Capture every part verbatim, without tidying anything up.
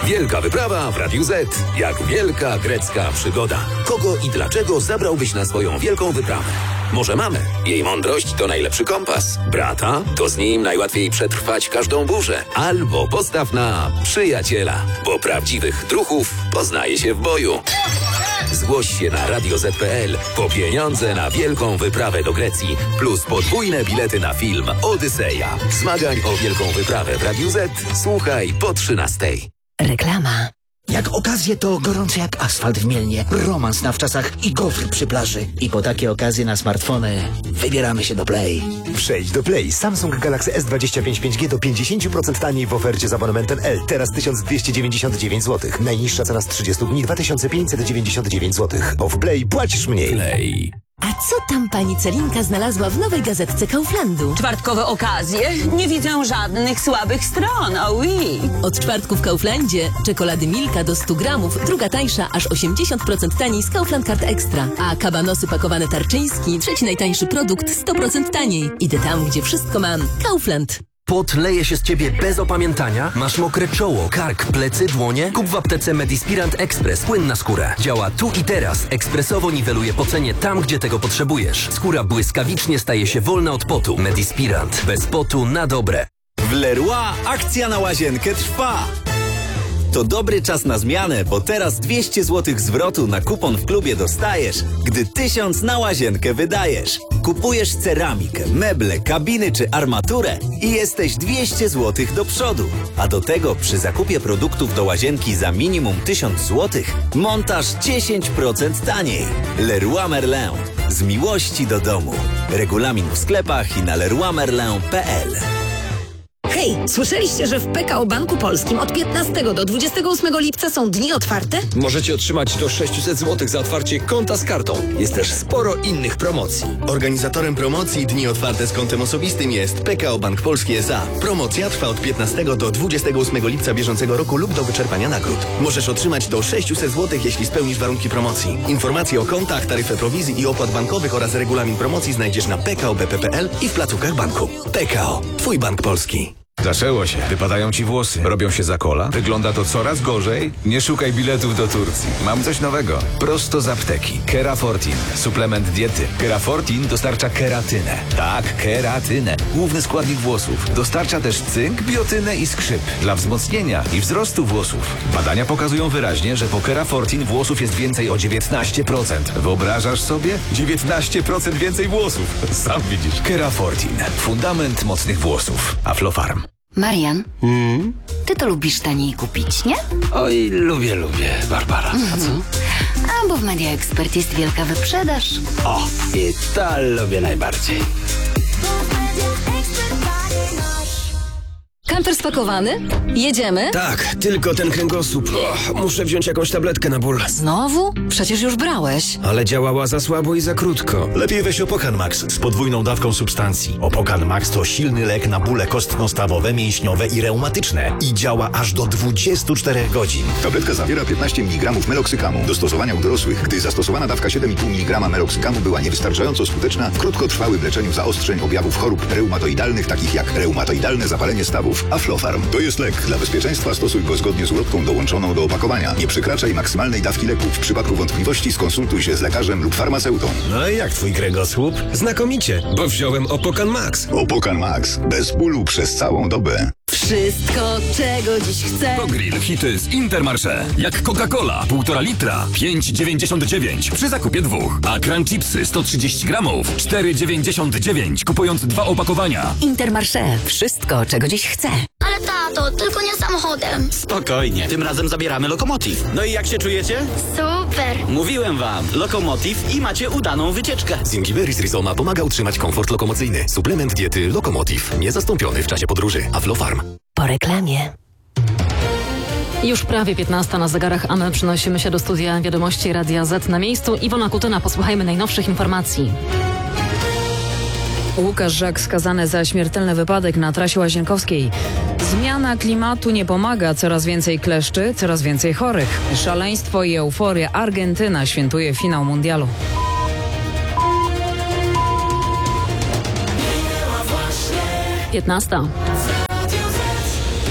Wielka wyprawa w Radiu Z. Jak wielka grecka przygoda. Kogo i dlaczego zabrałbyś na swoją wielką wyprawę? Może mamę? Jej mądrość to najlepszy kompas. Brata? To z nim najłatwiej przetrwać każdą burzę. Albo postaw na przyjaciela, bo prawdziwych druchów poznaje się w boju. Zgłoś się na radio zet kropka pe el po pieniądze na wielką wyprawę do Grecji plus podwójne bilety na film Odyseja. Zmagań o wielką wyprawę w Radiu Z słuchaj po trzynastej. Reklama. Jak okazje to gorące jak asfalt w Mielnie, romans na wczasach i gofry przy plaży. I po takie okazje na smartfony wybieramy się do Play. Przejdź do Play. Samsung Galaxy S dwadzieścia pięć pięć G do pięćdziesiąt procent taniej w ofercie z abonamentem L. Teraz tysiąc dwieście dziewięćdziesiąt dziewięć złotych. Najniższa cena z trzydziestu dni dwa tysiące pięćset dziewięćdziesiąt dziewięć złotych. Bo w Play płacisz mniej. Play. A co tam pani Celinka znalazła w nowej gazetce Kauflandu? Czwartkowe okazje? Nie widzę żadnych słabych stron, oh oui. Od czwartku w Kauflandzie czekolady Milka do stu gramów, druga tańsza, aż osiemdziesiąt procent taniej z Kaufland Card Extra. A kabanosy pakowane Tarczyński, trzeci najtańszy produkt, sto procent taniej. Idę tam, gdzie wszystko mam. Kaufland. Pot leje się z ciebie bez opamiętania? Masz mokre czoło, kark, plecy, dłonie? Kup w aptece Medispirant Express płyn na skórę. Działa tu i teraz. Ekspresowo niweluje pocenie tam, gdzie tego potrzebujesz. Skóra błyskawicznie staje się wolna od potu. Medispirant. Bez potu na dobre. W Leroy akcja na łazienkę trwa. To dobry czas na zmianę, bo teraz dwieście złotych zwrotu na kupon w klubie dostajesz, gdy tysiąc na łazienkę wydajesz. Kupujesz ceramikę, meble, kabiny czy armaturę i jesteś dwieście złotych do przodu. A do tego przy zakupie produktów do łazienki za minimum tysiąc złotych montaż dziesięć procent taniej. Leroy Merlin. Z miłości do domu. Regulamin w sklepach i na leroy merlin kropka pe el. Hej, słyszeliście, że w P K O Banku Polskim od piętnastego do dwudziestego ósmego lipca są dni otwarte? Możecie otrzymać do sześćset złotych za otwarcie konta z kartą. Jest też sporo innych promocji. Organizatorem promocji Dni Otwarte z kontem osobistym jest P K O Bank Polski S A. Promocja trwa od piętnastego do dwudziestego ósmego lipca bieżącego roku lub do wyczerpania nagród. Możesz otrzymać do sześćset złotych, jeśli spełnisz warunki promocji. Informacje o kontach, taryfę prowizji i opłat bankowych oraz regulamin promocji znajdziesz na p k o b p kropka p l i w placówkach banku. P K O. Twój bank polski. Zaczęło się. Wypadają ci włosy. Robią się za kola. Wygląda to coraz gorzej. Nie szukaj biletów do Turcji. Mam coś nowego. Prosto z apteki. Kerafortin. Suplement diety. Kerafortin dostarcza keratynę. Tak, keratynę. Główny składnik włosów. Dostarcza też cynk, biotynę i skrzyp. Dla wzmocnienia i wzrostu włosów. Badania pokazują wyraźnie, że po Kerafortin włosów jest więcej o dziewiętnaście procent. Wyobrażasz sobie? dziewiętnaście procent więcej włosów. Sam widzisz. Kerafortin. Fundament mocnych włosów. Aflofarm. Marian, Hmm? ty to lubisz taniej kupić, nie? Oj, lubię, lubię, Barbara. A co? A bo w Media Expert jest wielka wyprzedaż. O, i to lubię najbardziej. Kamper spakowany? Jedziemy? Tak, tylko ten kręgosłup. O, muszę wziąć jakąś tabletkę na ból. Znowu? Przecież już brałeś. Ale działała za słabo i za krótko. Lepiej weź Opokan Max z podwójną dawką substancji. Opokan Max to silny lek na bóle kostno-stawowe, mięśniowe i reumatyczne. I działa aż do dwudziestu czterech godzin. Tabletka zawiera piętnaście miligramów meloksykamu. Do stosowania u dorosłych, gdy zastosowana dawka siedem i pół miligrama meloksykamu była niewystarczająco skuteczna w krótkotrwałym leczeniu zaostrzeń objawów chorób reumatoidalnych, takich jak reumatoidalne zapalenie stawów. Aflofarm to jest lek. Dla bezpieczeństwa stosuj go zgodnie z ulotką dołączoną do opakowania. Nie przekraczaj maksymalnej dawki leku. W przypadku wątpliwości skonsultuj się z lekarzem lub farmaceutą. No i jak twój kręgosłup? Znakomicie, bo wziąłem Opokan Max. Opokan Max. Bez bólu przez całą dobę. Wszystko, czego dziś chcę. To grill hity z Intermarché. Jak Coca-Cola, półtora litra, pięć dziewięćdziesiąt dziewięć przy zakupie dwóch. A Crunch Chipsy sto trzydzieści gramów, cztery dziewięćdziesiąt dziewięć kupując dwa opakowania. Intermarché. Wszystko, czego dziś chcę. Ale tato, tylko nie samochodem. Spokojnie, tym razem zabieramy Lokomotiv. No i jak się czujecie? Super. Mówiłem wam, Lokomotiv i macie udaną wycieczkę. Zingiberis Rizoma pomaga utrzymać komfort lokomocyjny. Suplement diety Lokomotiv. Niezastąpiony w czasie podróży. Aflofarm. Po reklamie. Już prawie piętnasta na zegarach, a my przenosimy się do studia Wiadomości Radia Z na miejscu. Iwona Kutyna, posłuchajmy najnowszych informacji. Łukasz Żak skazany za śmiertelny wypadek na trasie łazienkowskiej. Zmiana klimatu nie pomaga, coraz więcej kleszczy, coraz więcej chorych. Szaleństwo i euforia. Argentyna świętuje finał mundialu. piętnasta.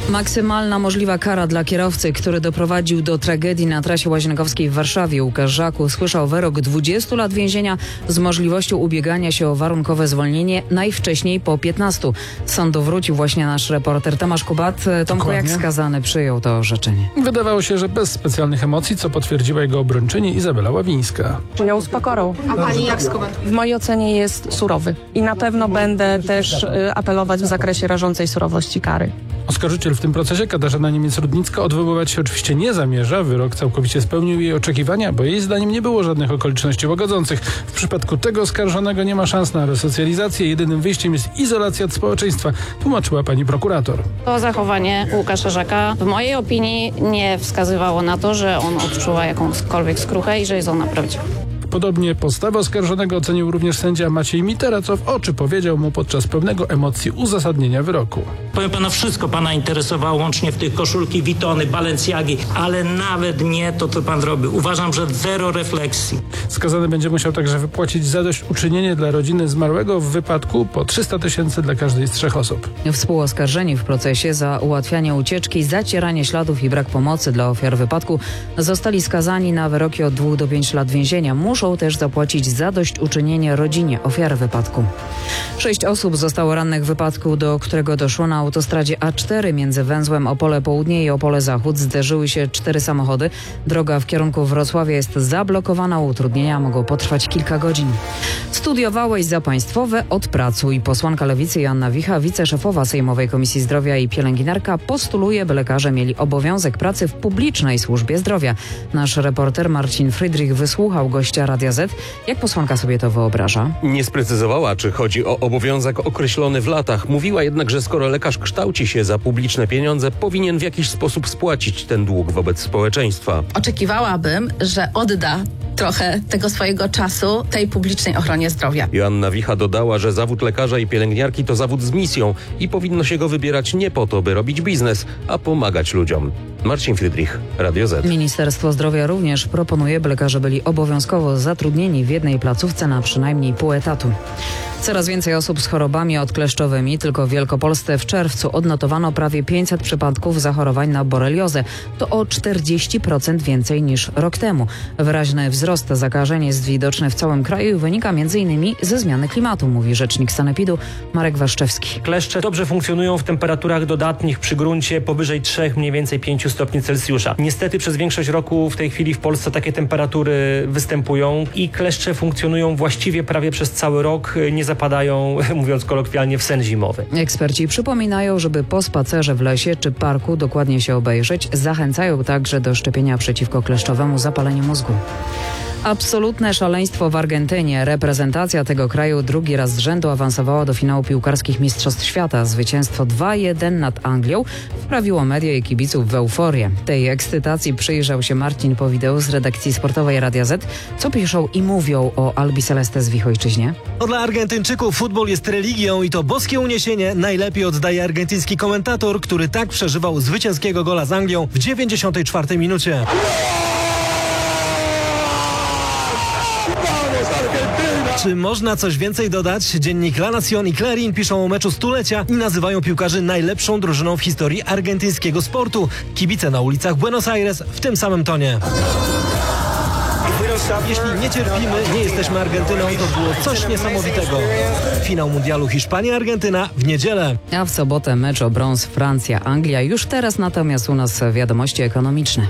Maksymalna możliwa kara dla kierowcy, który doprowadził do tragedii na trasie łazienkowskiej w Warszawie. Łukasz Żak usłyszał wyrok dwudziestu lat więzienia z możliwością ubiegania się o warunkowe zwolnienie najwcześniej po piętnastu. Z sądu wrócił właśnie nasz reporter Tomasz Kubat. Tomku, jak skazany przyjął to orzeczenie? Wydawało się, że bez specjalnych emocji, co potwierdziła jego obrończyni Izabela Ławińska. Przyjął z pokorą. A pani jak skomentuje? W mojej ocenie jest surowy i na pewno będę też y, apelować w zakresie rażącej surowości kary. Oskarżyciel w tym procesie, Katarzyna Niemiec-Rudnicka, odwoływać się oczywiście nie zamierza. Wyrok całkowicie spełnił jej oczekiwania, bo jej zdaniem nie było żadnych okoliczności łagodzących. W przypadku tego oskarżonego nie ma szans na resocjalizację. Jedynym wyjściem jest izolacja od społeczeństwa, tłumaczyła pani prokurator. To zachowanie Łukasza Żaka w mojej opinii nie wskazywało na to, że on odczuwa jakąkolwiek skruchę i że jest ona prawdziwa. Podobnie postawę oskarżonego ocenił również sędzia Maciej Mitera, co w oczy powiedział mu podczas pełnego emocji uzasadnienia wyroku. Powiem pana, wszystko pana interesowało, łącznie w tych koszulki Vuittony, Balenciagi, ale nawet nie to, co pan zrobił. Uważam, że zero refleksji. Skazany będzie musiał także wypłacić zadośćuczynienie dla rodziny zmarłego w wypadku po trzysta tysięcy dla każdej z trzech osób. Współoskarżeni w procesie za ułatwianie ucieczki, zacieranie śladów i brak pomocy dla ofiar wypadku zostali skazani na wyroki od dwóch do pięciu lat więzienia. Muszą też zapłacić zadośćuczynienie rodzinie ofiar wypadku. Sześć osób zostało rannych w wypadku, do którego doszło na autostradzie A cztery między węzłem Opole Południe i Opole Zachód. Zderzyły się cztery samochody. Droga w kierunku Wrocławia jest zablokowana. Utrudnienia mogą potrwać kilka godzin. Studiowałeś za państwowe, odpracuj. Posłanka Lewicy Joanna Wicha, wiceszefowa Sejmowej Komisji Zdrowia i pielęgniarka, postuluje, by lekarze mieli obowiązek pracy w publicznej służbie zdrowia. Nasz reporter Marcin Friedrich wysłuchał gościa Radia Z. Jak posłanka sobie to wyobraża? Nie sprecyzowała, czy chodzi o obowiązek określony w latach. Mówiła jednak, że skoro lekarz kształci się za publiczne pieniądze, powinien w jakiś sposób spłacić ten dług wobec społeczeństwa. Oczekiwałabym, że odda trochę tego swojego czasu tej publicznej ochronie zdrowia. Joanna Wicha dodała, że zawód lekarza i pielęgniarki to zawód z misją i powinno się go wybierać nie po to, by robić biznes, a pomagać ludziom. Marcin Friedrich, Radio Z. Ministerstwo Zdrowia również proponuje, by lekarze byli obowiązkowo zatrudnieni w jednej placówce na przynajmniej pół etatu. Coraz więcej osób z chorobami odkleszczowymi. Tylko w Wielkopolsce w czerwcu odnotowano prawie pięćset przypadków zachorowań na boreliozę. To o czterdzieści procent więcej niż rok temu. Wyraźny wzrost zakażeń jest widoczny w całym kraju i wynika między innymi ze zmiany klimatu, mówi rzecznik sanepidu Marek Waszczewski. Kleszcze dobrze funkcjonują w temperaturach dodatnich przy gruncie powyżej trzech, mniej więcej pięciu stopni Celsjusza. Niestety przez większość roku w tej chwili w Polsce takie temperatury występują i kleszcze funkcjonują właściwie prawie przez cały rok. Nie zapadają, mówiąc kolokwialnie, w sen zimowy. Eksperci przypominają, żeby po spacerze w lesie czy parku dokładnie się obejrzeć. Zachęcają także do szczepienia przeciwko kleszczowemu zapaleniu mózgu. Absolutne szaleństwo w Argentynie. Reprezentacja tego kraju drugi raz z rzędu awansowała do finału piłkarskich Mistrzostw Świata. Zwycięstwo dwa jeden nad Anglią wprawiło media i kibiców w euforię. Tej ekscytacji przyjrzał się Marcin po wideo z redakcji sportowej Radia Z. Co piszą i mówią o Albi Celestes w ich ojczyźnie? No dla Argentyńczyków futbol jest religią i to boskie uniesienie najlepiej oddaje argentyński komentator, który tak przeżywał zwycięskiego gola z Anglią w dziewięćdziesiątej czwartej minucie. Czy można coś więcej dodać? Dziennik La Nación i Clarín piszą o meczu stulecia i nazywają piłkarzy najlepszą drużyną w historii argentyńskiego sportu. Kibice na ulicach Buenos Aires w tym samym tonie. Jeśli nie cierpimy, nie jesteśmy Argentyną, to było coś niesamowitego. Finał mundialu Hiszpania-Argentyna w niedzielę. A w sobotę mecz o brąz Francja-Anglia. Już teraz natomiast u nas wiadomości ekonomiczne.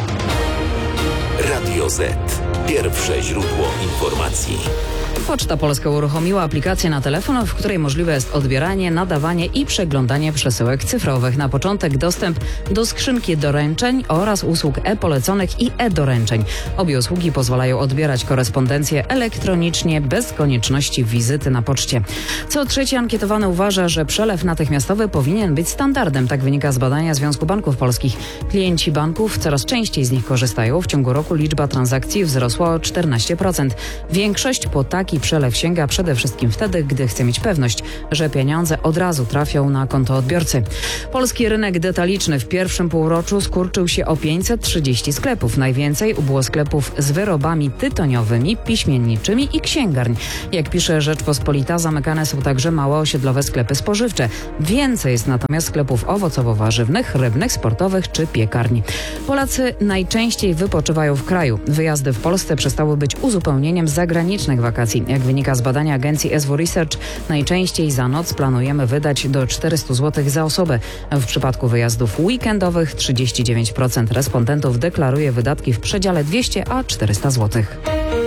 Radio Z. Pierwsze źródło informacji. Poczta Polska uruchomiła aplikację na telefon, w której możliwe jest odbieranie, nadawanie i przeglądanie przesyłek cyfrowych. Na początek dostęp do skrzynki doręczeń oraz usług e-poleconych i e-doręczeń. Obie usługi pozwalają odbierać korespondencję elektronicznie bez konieczności wizyty na poczcie. Co trzeci ankietowany uważa, że przelew natychmiastowy powinien być standardem. Tak wynika z badania Związku Banków Polskich. Klienci banków coraz częściej z nich korzystają. W ciągu roku liczba transakcji wzrosła o czternaście procent. Większość po takiej taki przelew sięga przede wszystkim wtedy, gdy chce mieć pewność, że pieniądze od razu trafią na konto odbiorcy. Polski rynek detaliczny w pierwszym półroczu skurczył się o pięćset trzydzieści sklepów. Najwięcej ubyło sklepów z wyrobami tytoniowymi, piśmienniczymi i księgarń. Jak pisze Rzeczpospolita, zamykane są także małe osiedlowe sklepy spożywcze. Więcej jest natomiast sklepów owocowo-warzywnych, rybnych, sportowych czy piekarni. Polacy najczęściej wypoczywają w kraju. Wyjazdy w Polsce przestały być uzupełnieniem zagranicznych wakacji. Jak wynika z badania agencji S W Research, najczęściej za noc planujemy wydać do czterysta złotych za osobę. W przypadku wyjazdów weekendowych trzydzieści dziewięć procent respondentów deklaruje wydatki w przedziale dwieście a czterysta złotych.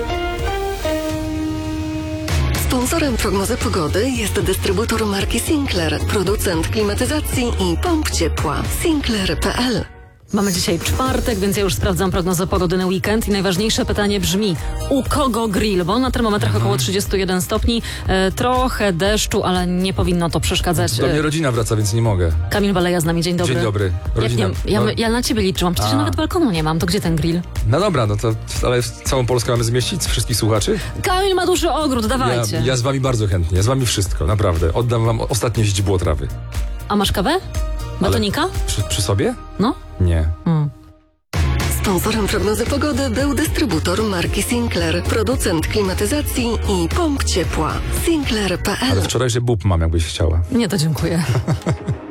Sponsorem prognozy pogody jest dystrybutor marki Sinclair, producent klimatyzacji i pomp ciepła. Sinclair kropka p l. Mamy dzisiaj czwartek, więc ja już sprawdzam prognozę pogody na weekend i najważniejsze pytanie brzmi, u kogo grill? Bo na termometrach około trzydzieści jeden stopni, e, trochę deszczu, ale nie powinno to przeszkadzać. Do mnie rodzina wraca, więc nie mogę. Kamil Baleja z nami, dzień dobry. Dzień dobry. Rodzina, Jak nie, ja, no. ja na ciebie liczyłam, przecież A. nawet balkonu nie mam, to gdzie ten grill? No dobra, no to ale całą Polskę mamy zmieścić, wszystkich słuchaczy? Kamil ma duży ogród, dawajcie. Ja, ja z wami bardzo chętnie, ja z wami wszystko, naprawdę. Oddam wam ostatnie źdźbło trawy. A masz kawę? Batonika? Przy, przy sobie? No. Nie. Hmm. Sponsorem prognozy pogody był dystrybutor marki Sinclair, producent klimatyzacji i pomp ciepła. Sinclair kropka p l. Ale wczorajszy bób mam, jakbyś chciała. Nie, to dziękuję.